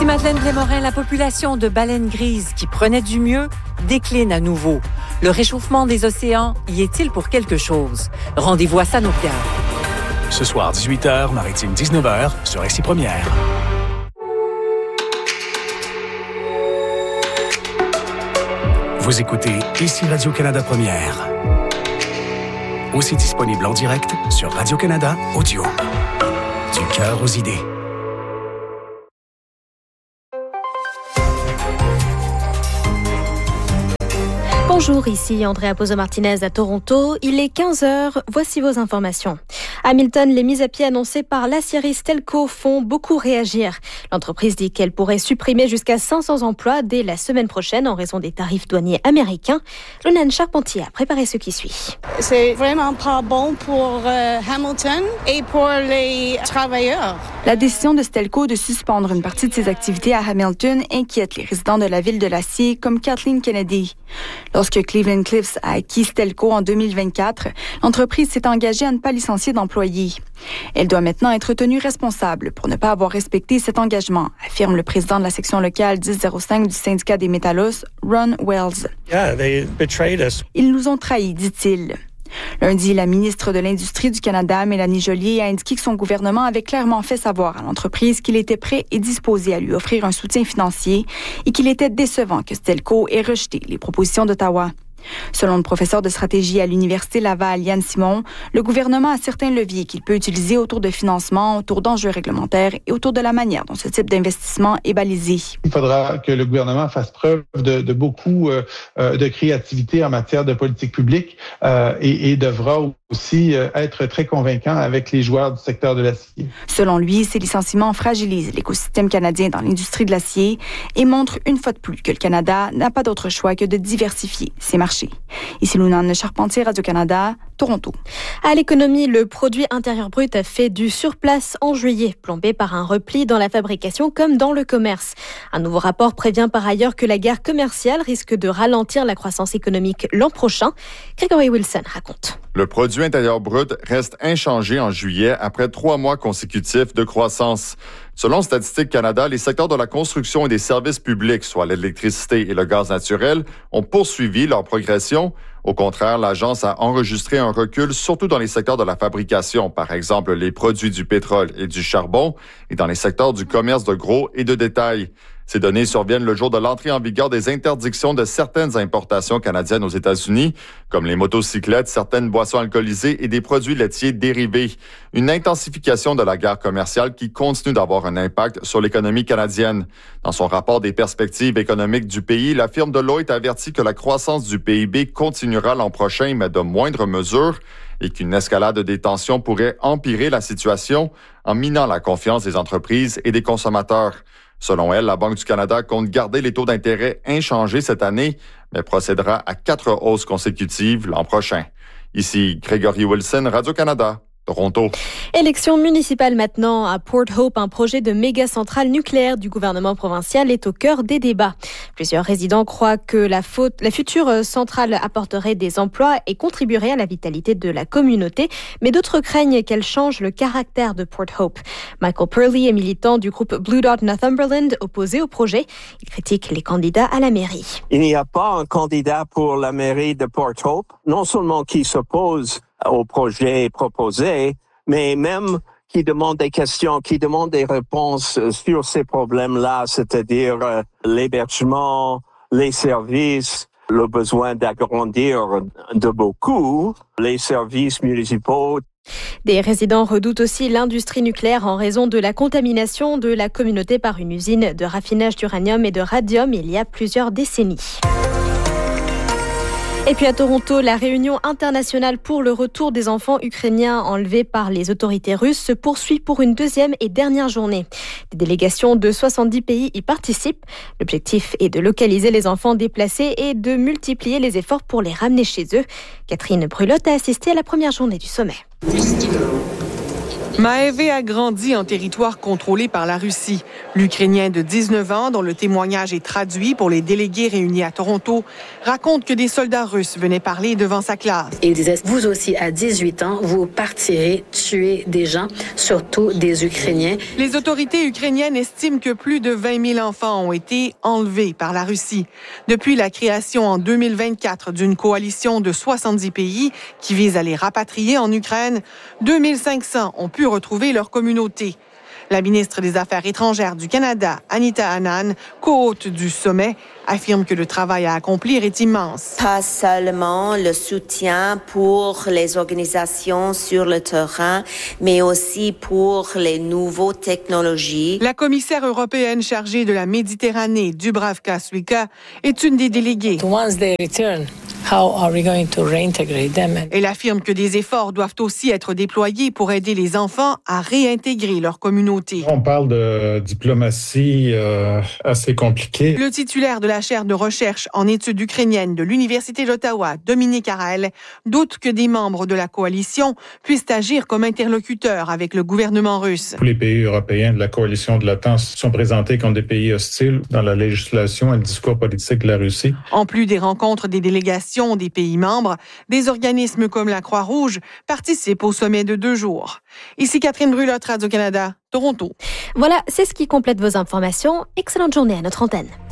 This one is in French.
Madeleine Blais-Morin, la population de baleines grises qui prenait du mieux décline à nouveau. Le réchauffement des océans y est-il pour quelque chose? Rendez-vous à Sanokia. Ce soir, 18h, Maritime 19h, sur RCI Première. Vous écoutez ici Radio-Canada Première. Aussi disponible en direct sur Radio-Canada Audio. Du cœur aux idées. Bonjour, ici Andrea Pozo-Martinez à Toronto. Il est 15h, voici vos informations. À Hamilton, les mises à pied annoncées par l'acierie Stelco font beaucoup réagir. L'entreprise dit qu'elle pourrait supprimer jusqu'à 500 emplois dès la semaine prochaine en raison des tarifs douaniers américains. Lonan Charpentier a préparé ce qui suit. C'est vraiment pas bon pour Hamilton et pour les travailleurs. La décision de Stelco de suspendre une partie de ses activités à Hamilton inquiète les résidents de la ville de l'acier comme Kathleen Kennedy. Lorsque Cleveland Cliffs a acquis Stelco en 2024, l'entreprise s'est engagée à ne pas licencier d'employés. Elle doit maintenant être tenue responsable pour ne pas avoir respecté cet engagement, affirme le président de la section locale 1005 du syndicat des métallos, Ron Wells. Ils nous ont trahis, dit-il. Lundi, la ministre de l'Industrie du Canada, Mélanie Joly, a indiqué que son gouvernement avait clairement fait savoir à l'entreprise qu'il était prêt et disposé à lui offrir un soutien financier et qu'il était décevant que Stelco ait rejeté les propositions d'Ottawa. Selon le professeur de stratégie à l'Université Laval, Yann Simon, le gouvernement a certains leviers qu'il peut utiliser autour de financement, autour d'enjeux réglementaires et autour de la manière dont ce type d'investissement est balisé. Il faudra que le gouvernement fasse preuve de beaucoup de créativité en matière de politique publique et devra aussi être très convaincant avec les joueurs du secteur de l'acier. Selon lui, ces licenciements fragilisent l'écosystème canadien dans l'industrie de l'acier et montrent une fois de plus que le Canada n'a pas d'autre choix que de diversifier ses marchés. Ici Lounane Charpentier, Radio-Canada, Toronto. À l'économie, le produit intérieur brut a fait du surplace en juillet, plombé par un repli dans la fabrication comme dans le commerce. Un nouveau rapport prévient par ailleurs que la guerre commerciale risque de ralentir la croissance économique l'an prochain. Gregory Wilson raconte. Le produit intérieur brut reste inchangé en juillet après 3 mois consécutifs de croissance. Selon Statistique Canada, les secteurs de la construction et des services publics, soit l'électricité et le gaz naturel, ont poursuivi leur progression. Au contraire, l'agence a enregistré un recul, surtout dans les secteurs de la fabrication, par exemple les produits du pétrole et du charbon, et dans les secteurs du commerce de gros et de détail. Ces données surviennent le jour de l'entrée en vigueur des interdictions de certaines importations canadiennes aux États-Unis, comme les motocyclettes, certaines boissons alcoolisées et des produits laitiers dérivés. Une intensification de la guerre commerciale qui continue d'avoir un impact sur l'économie canadienne. Dans son rapport des perspectives économiques du pays, la firme Deloitte avertit que la croissance du PIB continuera l'an prochain, mais de moindres mesures, et qu'une escalade des tensions pourrait empirer la situation en minant la confiance des entreprises et des consommateurs. Selon elle, la Banque du Canada compte garder les taux d'intérêt inchangés cette année, mais procédera à 4 hausses consécutives l'an prochain. Ici Gregory Wilson, Radio-Canada. Toronto. Élection municipale maintenant à Port Hope. Un projet de méga centrale nucléaire du gouvernement provincial est au cœur des débats. Plusieurs résidents croient que la future centrale apporterait des emplois et contribuerait à la vitalité de la communauté, mais d'autres craignent qu'elle change le caractère de Port Hope. Michael Purley est militant du groupe Blue Dot Northumberland opposé au projet. Il critique les candidats à la mairie. Il n'y a pas un candidat pour la mairie de Port Hope, non seulement qui s'oppose au projet proposé, mais même qui demande des questions, qui demande des réponses sur ces problèmes-là, c'est-à-dire l'hébergement, les services, le besoin d'agrandir de beaucoup les services municipaux. Des résidents redoutent aussi l'industrie nucléaire en raison de la contamination de la communauté par une usine de raffinage d'uranium et de radium il y a plusieurs décennies. Et puis à Toronto, la réunion internationale pour le retour des enfants ukrainiens enlevés par les autorités russes se poursuit pour une deuxième et dernière journée. Des délégations de 70 pays y participent. L'objectif est de localiser les enfants déplacés et de multiplier les efforts pour les ramener chez eux. Catherine Brulotte a assisté à la première journée du sommet. Maévé a grandi en territoire contrôlé par la Russie. L'Ukrainien de 19 ans, dont le témoignage est traduit pour les délégués réunis à Toronto, raconte que des soldats russes venaient parler devant sa classe. Il disait, vous aussi, à 18 ans, vous partirez tuer des gens, surtout des Ukrainiens. Les autorités ukrainiennes estiment que plus de 20 000 enfants ont été enlevés par la Russie. Depuis la création en 2024 d'une coalition de 70 pays qui vise à les rapatrier en Ukraine, 2500 ont pu retrouver leur communauté. La ministre des Affaires étrangères du Canada, Anita Anand, co-hôte du sommet, affirme que le travail à accomplir est immense. Pas seulement le soutien pour les organisations sur le terrain, mais aussi pour les nouvelles technologies. La commissaire européenne chargée de la Méditerranée, Dubravka Šuica, est une des déléguées. Once they return, how are we going to reintegrate them? Elle affirme que des efforts doivent aussi être déployés pour aider les enfants à réintégrer leur communauté. On parle de diplomatie assez compliquée. Le titulaire de la chaire de recherche en études ukrainiennes de l'Université d'Ottawa, Dominique Harel, doute que des membres de la coalition puissent agir comme interlocuteurs avec le gouvernement russe. Tous les pays européens de la coalition de l'OTAN sont présentés comme des pays hostiles dans la législation et le discours politique de la Russie. En plus des rencontres des délégations des pays membres, des organismes comme la Croix-Rouge participent au sommet de 2 jours. Ici Catherine Brulotte, Radio-Canada, Toronto. Voilà, c'est ce qui complète vos informations. Excellente journée à notre antenne.